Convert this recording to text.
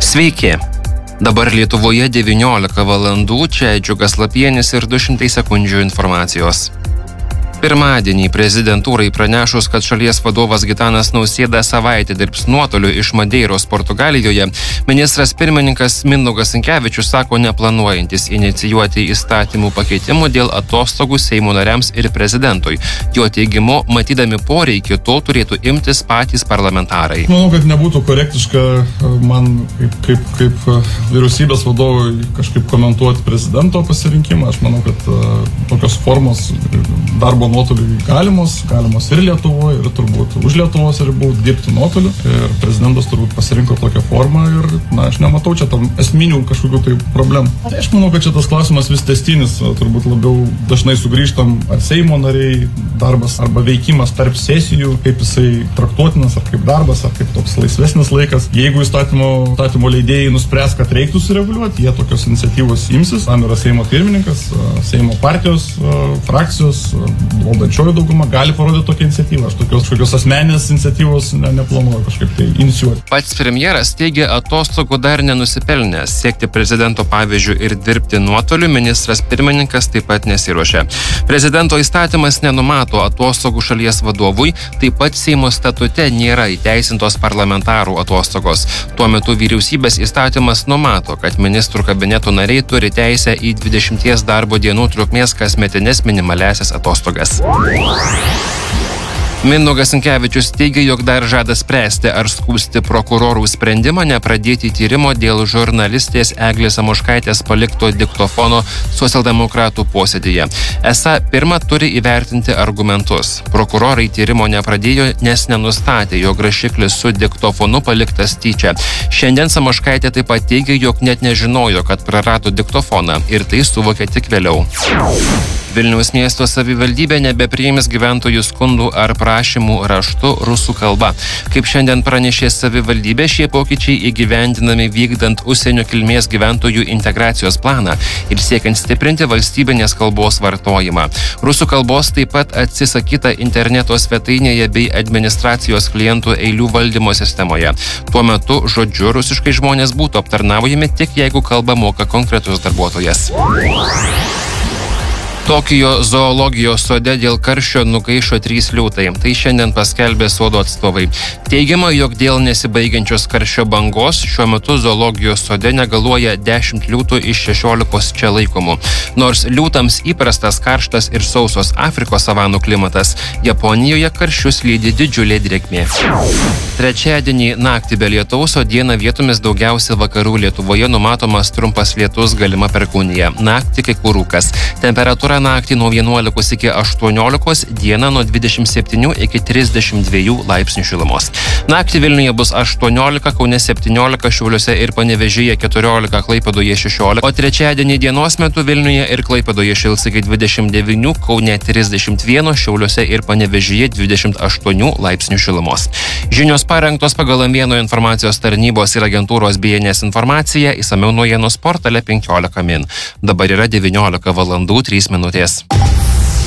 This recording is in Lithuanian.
Sveiki. Dabar Lietuvoje 19 valandų, čia Džiugas Lapienis ir 200 sekundžių informacijos. Pirmadienį prezidentūrai pranešus, kad šalies vadovas Gitanas Nausėda savaitę dirbs nuotoliu iš Madeiros, Portugalijoje, ministras pirmininkas Mindaugas Sinkevičius sako neplanuojantis inicijuoti įstatymų pakeitimų dėl atostogų Seimo nariams ir prezidentui. Jo teigimu, matydami poreikį, to turėtų imtis patys parlamentarai. Manau, kad nebūtų korektiška man kaip vyriausybės vadovui kažkaip komentuoti prezidento pasirinkimą. Aš manau, kad tokios formos darbo nuotoliu galimos ir Lietuvoje, ir turbūt už Lietuvos ribų dirbti nuotoliu. Ir prezidentas turbūt pasirinko tokią formą ir, aš nematau čia tam esminių kažkokių tai problemų. Tai aš manau, kad čia tas klausimas vis tęstinis, turbūt labiau dažnai sugrįžtam ar Seimo nariai darbas arba veikimas tarp sesijų, kaip jisai traktuotinas, ar kaip darbas, ar kaip toks laisvesnis laikas. Jeigu įstatymo leidėjai nuspręs, kad reiktų sureguliuoti, jie tokios iniciatyvos imsis. Tam yra Seimo pirmininkas, Seimo partijos, frakcijos, valdančioji dauguma gali parodyti tokią iniciatyvą. Aš tokios asmeninės iniciatyvos neplanuoju kažkaip tai inicijuoti. Pats premjeras teigia, atostogų dar nenusipelnęs. Siekti prezidento pavyzdžių ir dirbti nuotoliu ministras pirmininkas taip pat nesiruošia. Prezidento įstatymas nenumato atostogų šalies vadovui, taip pat Seimo statute nėra įteisintos parlamentarų atostogos. Tuo metu vyriausybės įstatymas numato, kad ministrų kabineto nariai turi teisę į 20 darbo dienų trukmės kasmetinės minimaliasias atostogas. Mindaugas Sinkevičius teigia, jog dar žada spręsti, ar skųsti prokurorų sprendimą nepradėti tyrimo dėl žurnalistės Eglės Samoškaitės palikto diktofono socialdemokratų posėdyje. Esą pirma turi įvertinti argumentus. Prokurorai tyrimo nepradėjo, nes nenustatė, jog rašiklis su diktofonu paliktas tyčia. Šiandien Samoškaitė taip pat teigia, jog net nežinojo, kad prarado diktofoną ir tai suvokė tik vėliau. Vilniaus miesto savivaldybė nebepriims gyventojų skundų ar prašymų raštu rusų kalba. Kaip šiandien pranešė savivaldybė, šie pokyčiai įgyvendinami vykdant užsienio kilmės gyventojų integracijos planą ir siekiant stiprinti valstybinės kalbos vartojimą. Rusų kalbos taip pat atsisakyta interneto svetainėje bei administracijos klientų eilių valdymo sistemoje. Tuo metu žodžiu rusiškai žmonės būtų aptarnaujami tik jeigu kalbą moka konkretus darbuotojas. Tokijo zoologijos sode dėl karščio nugaišo 3 liūtai. Tai šiandien paskelbė sodo atstovai. Teigiama, jog dėl nesibaigiančios karščio bangos šiuo metu zoologijos sode negaluoja 10 liūtų iš 16 čia laikomų. Nors liūtams įprastas karštas ir sausos Afrikos savanų klimatas, Japonijoje karščius lydi didžiulė drėgmė. Trečiadienį naktį be lietaus, o dieną vietomis daugiausia vakarų Lietuvoje numatomas trumpas lietus, galima perkūnija. Naktį kai kur rūkas. Temperatūra naktį nuo 11 iki 18, dieną nuo 27 iki 32 laipsnių šilumos. Naktį Vilniuje bus 18, Kaune 17, Šiauliuose ir Panevėžyje 14, Klaipėdoje 16, o trečiadienį dienos metu Vilniuje ir Klaipėdoje šils iki 29, Kaune 31, Šiauliuose ir Panevėžyje 28 laipsnių šilumos. Žinios parengtos pagal Amvieno informacijos tarnybos ir agentūros BNS informaciją, išsamiau naujienų portale 15 min. Dabar yra 19 valandų 3 minutės.